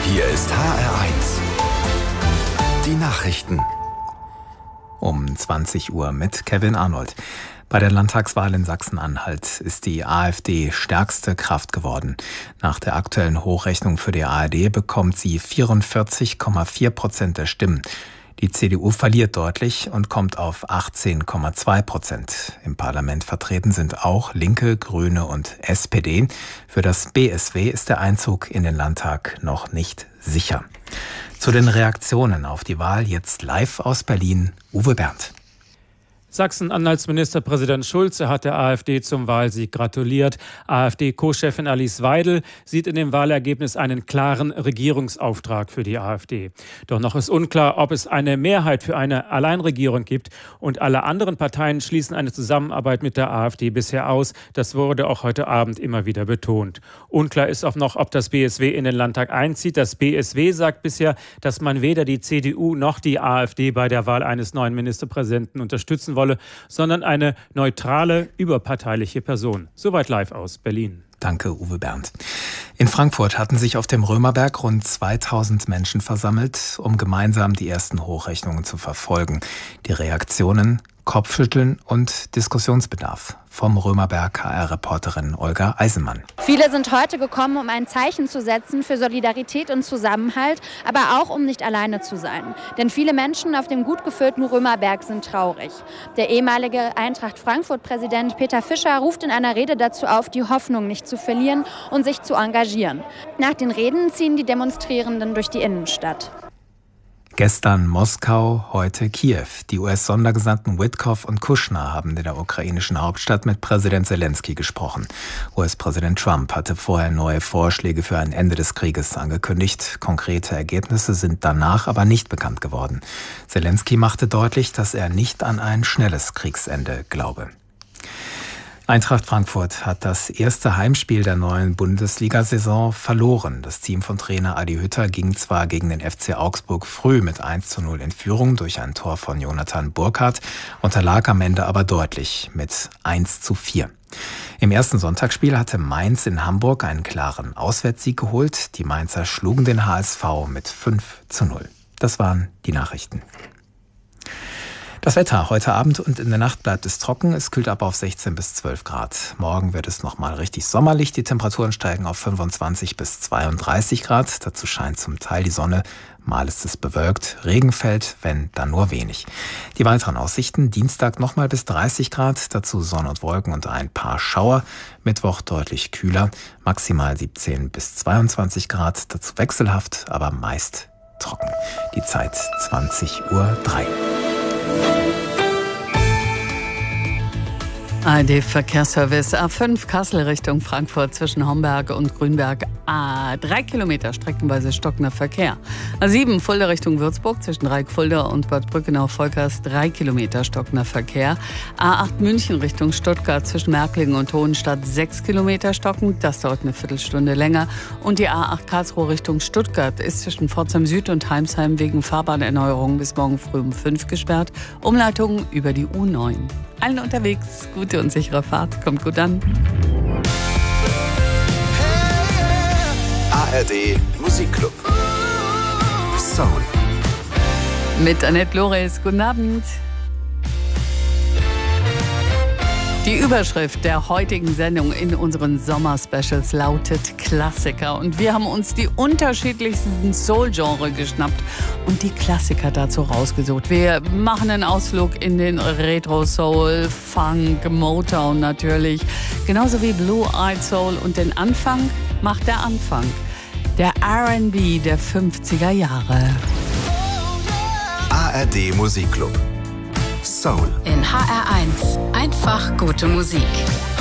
Hier ist HR1. Die Nachrichten. Um 20 Uhr mit Kevin Arnold. Bei der Landtagswahl in Sachsen-Anhalt ist die AfD stärkste Kraft geworden. Nach der aktuellen Hochrechnung für die ARD bekommt sie 44,4% der Stimmen. Die CDU verliert deutlich und kommt auf 18,2%. Im Parlament vertreten sind auch Linke, Grüne und SPD. Für das BSW ist der Einzug in den Landtag noch nicht sicher. Zu den Reaktionen auf die Wahl jetzt live aus Berlin, Uwe Berndt. Sachsen-Anhalts Ministerpräsident Schulze hat der AfD zum Wahlsieg gratuliert. AfD-Co-Chefin Alice Weidel sieht in dem Wahlergebnis einen klaren Regierungsauftrag für die AfD. Doch noch ist unklar, ob es eine Mehrheit für eine Alleinregierung gibt. Und alle anderen Parteien schließen eine Zusammenarbeit mit der AfD bisher aus. Das wurde auch heute Abend immer wieder betont. Unklar ist auch noch, ob das BSW in den Landtag einzieht. Das BSW sagt bisher, dass man weder die CDU noch die AfD bei der Wahl eines neuen Ministerpräsidenten unterstützen wolle, sondern eine neutrale, überparteiliche Person. Soweit live aus Berlin. Danke, Uwe Berndt. In Frankfurt hatten sich auf dem Römerberg rund 2000 Menschen versammelt, um gemeinsam die ersten Hochrechnungen zu verfolgen. Die Reaktionen: Kopfschütteln und Diskussionsbedarf. Vom Römerberg HR-Reporterin Olga Eisenmann. Viele sind heute gekommen, um ein Zeichen zu setzen für Solidarität und Zusammenhalt, aber auch um nicht alleine zu sein. Denn viele Menschen auf dem gut gefüllten Römerberg sind traurig. Der ehemalige Eintracht Frankfurt-Präsident Peter Fischer ruft in einer Rede dazu auf, die Hoffnung nicht zu verlieren und sich zu engagieren. Nach den Reden ziehen die Demonstrierenden durch die Innenstadt. Gestern Moskau, heute Kiew. Die US-Sondergesandten Witkoff und Kushner haben in der ukrainischen Hauptstadt mit Präsident Zelensky gesprochen. US-Präsident Trump hatte vorher neue Vorschläge für ein Ende des Krieges angekündigt. Konkrete Ergebnisse sind danach aber nicht bekannt geworden. Zelensky machte deutlich, dass er nicht an ein schnelles Kriegsende glaube. Eintracht Frankfurt hat das erste Heimspiel der neuen Bundesliga-Saison verloren. Das Team von Trainer Adi Hütter ging zwar gegen den FC Augsburg früh mit 1:0 in Führung durch ein Tor von Jonathan Burkhardt, unterlag am Ende aber deutlich mit 1:4. Im ersten Sonntagsspiel hatte Mainz in Hamburg einen klaren Auswärtssieg geholt. Die Mainzer schlugen den HSV mit 5:0. Das waren die Nachrichten. Das Wetter: Heute Abend und in der Nacht bleibt es trocken. Es kühlt ab auf 16 bis 12 Grad. Morgen wird es nochmal richtig sommerlich. Die Temperaturen steigen auf 25 bis 32 Grad. Dazu scheint zum Teil die Sonne. Mal ist es bewölkt. Regen fällt, wenn, dann nur wenig. Die weiteren Aussichten: Dienstag nochmal bis 30 Grad. Dazu Sonne und Wolken und ein paar Schauer. Mittwoch deutlich kühler. Maximal 17 bis 22 Grad. Dazu wechselhaft, aber meist trocken. Die Zeit 20:03 Uhr. ARD-Verkehrsservice A5 Kassel Richtung Frankfurt zwischen Homberg und Grünberg. A3 Kilometer streckenweise stockender Verkehr. A7 Fulda Richtung Würzburg zwischen Reik-Fulda und Bad Brückenau-Volkers 3 Kilometer stockender Verkehr. A8 München Richtung Stuttgart zwischen Märklingen und Hohenstadt 6 Kilometer stockend. Das dauert eine Viertelstunde länger. Und die A8 Karlsruhe Richtung Stuttgart ist zwischen Pforzheim Süd und Heimsheim wegen Fahrbahnerneuerung bis morgen früh um 5 gesperrt. Umleitung über die U9. Allen unterwegs gute und sichere Fahrt. Kommt gut an. ARD Musikclub. Soul. Mit Annette Lores. Guten Abend. Die Überschrift der heutigen Sendung in unseren Sommer-Specials lautet Klassiker. Und wir haben uns die unterschiedlichsten Soul-Genre geschnappt und die Klassiker dazu rausgesucht. Wir machen einen Ausflug in den Retro-Soul, Funk, Motown natürlich, genauso wie Blue-Eyed Soul. Und den Anfang macht der Anfang, der R&B der 50er Jahre. ARD Musikclub. Soul. In HR1 einfach gute Musik.